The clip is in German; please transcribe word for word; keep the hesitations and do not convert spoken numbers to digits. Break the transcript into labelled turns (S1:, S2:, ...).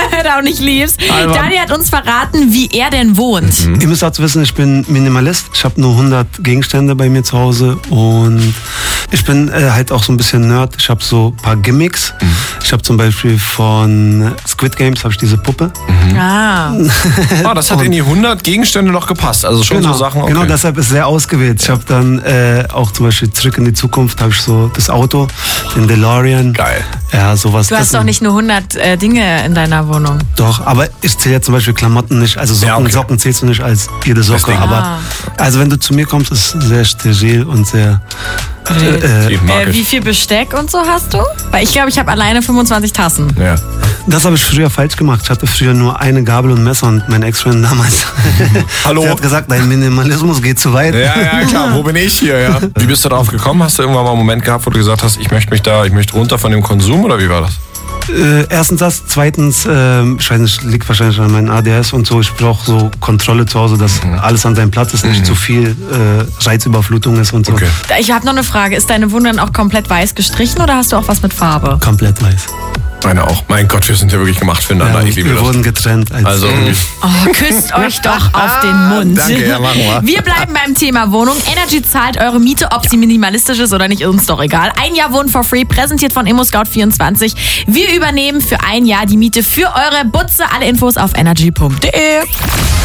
S1: auch nicht liebst.
S2: Albern.
S1: Daniel hat uns verraten, wie er denn wohnt.
S3: Mhm. Ihr müsst dazu wissen, ich bin Minimalist. Ich habe nur hundert Gegenstände bei mir zu Hause und ich bin äh, halt auch so ein bisschen Nerd. Ich habe so ein paar Gimmicks. Mhm. Ich habe zum Beispiel von Squid Games habe ich diese Puppe.
S1: Mhm. Ah.
S2: ah, das hat in die hundert Gegenstände noch gepasst. Also schon
S3: genau,
S2: so Sachen. Okay.
S3: Genau, deshalb ist sehr ausgewählt. Ich habe dann äh, auch zum Beispiel Zurück in die Zukunft habe ich so das Auto, den DeLorean.
S2: Geil.
S3: Ja, sowas.
S1: Du hast doch nicht nur hundert äh, Dinge in deiner Wohnung.
S3: Doch, aber ich zähle ja zum Beispiel Klamotten nicht. Also Socken,
S2: ja, okay.
S3: Socken zählst du nicht als jede Socke.
S2: Deswegen.
S3: Aber
S1: Ah.
S3: also wenn du zu mir kommst, ist es sehr steril und sehr... Äh,
S1: Äh, wie viel Besteck und so hast du? Weil ich glaube, ich habe alleine fünfundzwanzig Tassen.
S2: Ja.
S3: Das habe ich früher falsch gemacht. Ich hatte früher nur eine Gabel und Messer und meine Ex-Freundin damals,
S2: Hallo?
S3: sie hat gesagt, dein Minimalismus geht zu weit.
S2: Ja, ja, klar. Wo bin ich hier? Ja. Wie bist du darauf gekommen? Hast du irgendwann mal einen Moment gehabt, wo du gesagt hast, ich möchte mich da, ich möchte runter von dem Konsum oder wie war das?
S3: Äh, erstens das, zweitens, äh, ich weiß nicht, liegt wahrscheinlich an meinem A D S und so. Ich brauche so Kontrolle zu Hause, dass mhm. alles an seinem Platz ist, nicht mhm. zu viel äh, Reizüberflutung ist und so.
S2: Okay.
S1: Ich habe noch eine Frage. Ist deine Wohnung dann auch komplett weiß gestrichen oder hast du auch was mit Farbe?
S3: Komplett weiß.
S2: Meine auch. Mein Gott, wir sind ja wirklich gemacht füreinander.
S3: Ja,
S2: ich liebe
S3: wir
S2: das.
S3: wurden getrennt. Als
S2: Also,
S1: oh, küsst euch doch auf den Mund.
S2: Danke, ja, machen wir.
S1: Wir bleiben beim Thema Wohnung. Energy zahlt eure Miete, ob sie minimalistisch ist oder nicht, ist uns doch egal. Ein Jahr Wohnen for free, präsentiert von ImmoScout vierundzwanzig. Wir übernehmen für ein Jahr die Miete für eure Butze. Alle Infos auf energy punkt de.